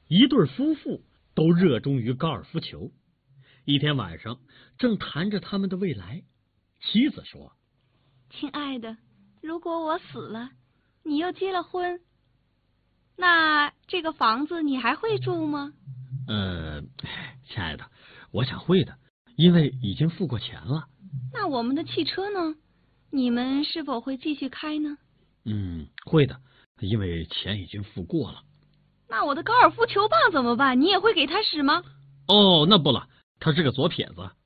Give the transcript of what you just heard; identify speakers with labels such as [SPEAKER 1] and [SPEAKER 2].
[SPEAKER 1] 一对夫妇都热衷于高尔夫球。一天晚上，正谈着他们的未来，妻子说：“
[SPEAKER 2] 亲爱的，如果我死了，你又结了婚，那这个房子你还会住吗？”
[SPEAKER 1] 亲爱的，我想会的，因为已经付过钱了。
[SPEAKER 2] 那我们的汽车呢？你们是否会继续开呢？
[SPEAKER 1] 会的，因为钱已经付过了。
[SPEAKER 2] 那我的高尔夫球棒怎么办？你也会给他使吗？
[SPEAKER 1] 哦，那不了，他是个左撇子。